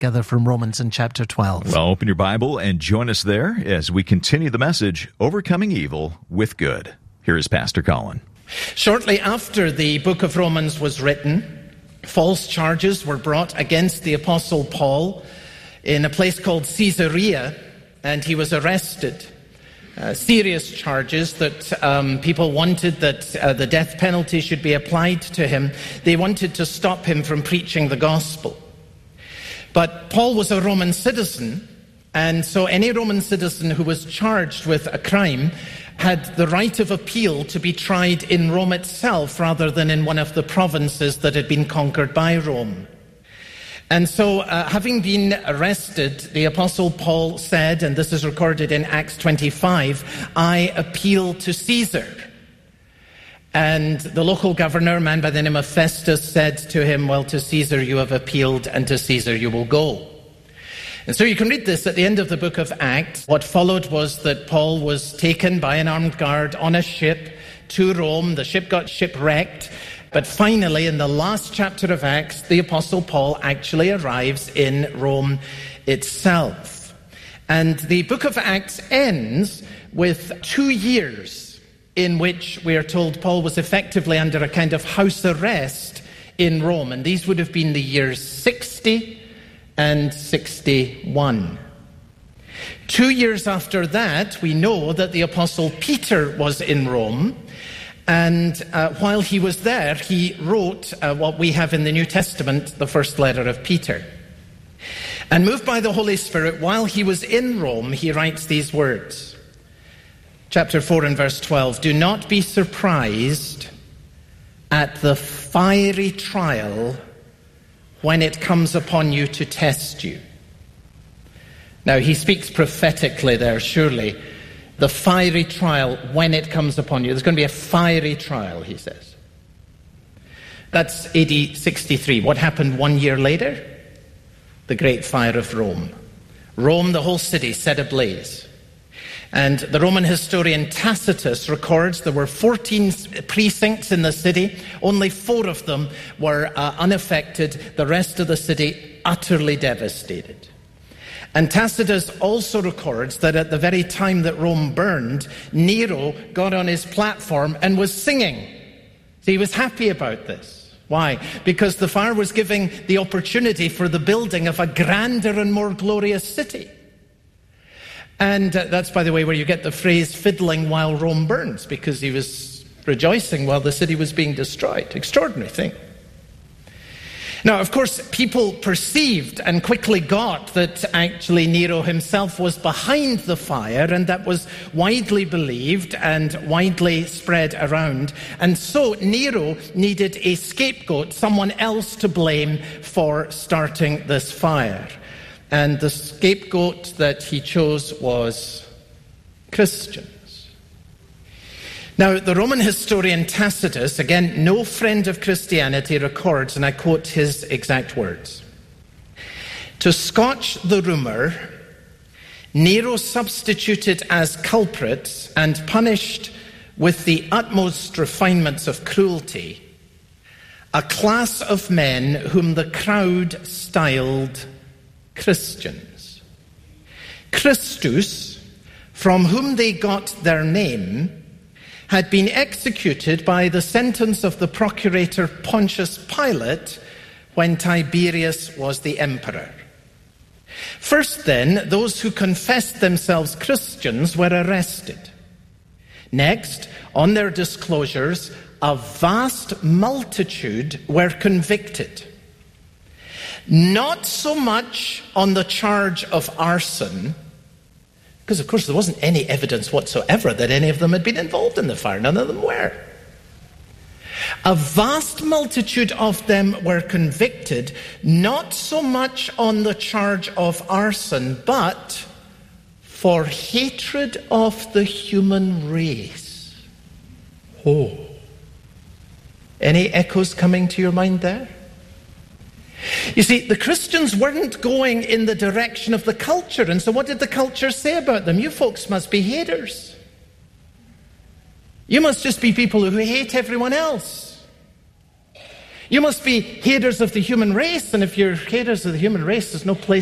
together from Romans in chapter 12. Well, open your Bible and join us there as we continue the message, Overcoming Evil with Good. Here is Pastor Colin. Shortly after the book of Romans was written, false charges were brought against the Apostle Paul in a place called Caesarea, and he was arrested. Serious charges that people wanted that the death penalty should be applied to him. They wanted to stop him from preaching the gospel. But Paul was a Roman citizen, and so any Roman citizen who was charged with a crime had the right of appeal to be tried in Rome itself rather than in one of the provinces that had been conquered by Rome. And so, having been arrested, the Apostle Paul said, and this is recorded in Acts 25, "I appeal to Caesar." And the local governor, a man by the name of Festus, said to him, "Well, to Caesar you have appealed, and to Caesar you will go." And so you can read this at the end of the book of Acts. What followed was that Paul was taken by an armed guard on a ship to Rome. The ship got shipwrecked. But finally, in the last chapter of Acts, the Apostle Paul actually arrives in Rome itself. And the book of Acts ends with 2 years in which we are told Paul was effectively under a kind of house arrest in Rome. And these would have been the years 60 and 61. 2 years after that, we know that the Apostle Peter was in Rome. And while he was there, he wrote what we have in the New Testament, the first letter of Peter. And moved by the Holy Spirit, while he was in Rome, he writes these words. Chapter 4 and verse 12, "Do not be surprised at the fiery trial when it comes upon you to test you." Now, he speaks prophetically there, surely. The fiery trial when it comes upon you. There's going to be a fiery trial, he says. That's AD 63. What happened 1 year later? The Great Fire of Rome. Rome, the whole city, set ablaze. And the Roman historian Tacitus records there were 14 precincts in the city. Only 4 of them were unaffected. The rest of the city utterly devastated. And Tacitus also records that at the very time that Rome burned, Nero got on his platform and was singing. So he was happy about this. Why? Because the fire was giving the opportunity for the building of a grander and more glorious city. And that's, by the way, where you get the phrase "fiddling while Rome burns," because he was rejoicing while the city was being destroyed. Extraordinary thing. Now, of course, people perceived and quickly got that actually Nero himself was behind the fire, and that was widely believed and widely spread around. And so Nero needed a scapegoat, someone else to blame for starting this fire. And the scapegoat that he chose was Christians. Now, the Roman historian Tacitus, again, no friend of Christianity, records, and I quote his exact words, "To scotch the rumour, Nero substituted as culprits and punished with the utmost refinements of cruelty a class of men whom the crowd styled Christians. Christus, from whom they got their name, had been executed by the sentence of the procurator Pontius Pilate when Tiberius was the emperor. First then, those who confessed themselves Christians were arrested. Next, on their disclosures, a vast multitude were convicted. Not so much on the charge of arson, because of course there wasn't any evidence whatsoever that any of them had been involved in the fire. None of them were. A vast multitude of them were convicted, not so much on the charge of arson, but for hatred of the human race. Oh. Any echoes coming to your mind there? You see, the Christians weren't going in the direction of the culture, and so what did the culture say about them? You folks must be haters. You must just be people who hate everyone else. You must be haters of the human race, and if you're haters of the human race, there's no place